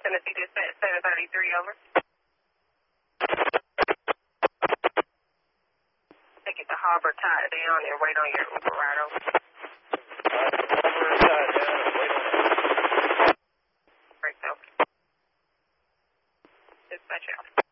Tennessee Dispatch 733, over. Take it to Harbor, tie it down, and wait on your Uber ride over. Harbor, tie it down, and wait on it. Break over. Dispatch out.